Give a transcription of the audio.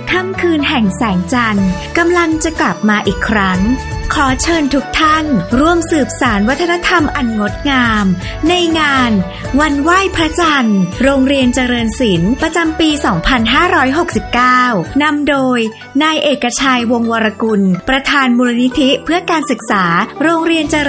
ค่ำคืนแห่งแสงจันทร์กำลังจะกลับมาอีกครั้งขอเชิญทุกท่านร่วมสืบสานวัฒนธรรมอันงดงามในงานวันไหว้พระจันทร์โรงเรียนเจริญศิลป์ประจำปี 2569 นำโดยนายเอกชัยวงศ์วรกุลประธานมูลนิธิเพื่อการศึกษาโรงเรียนเจริญ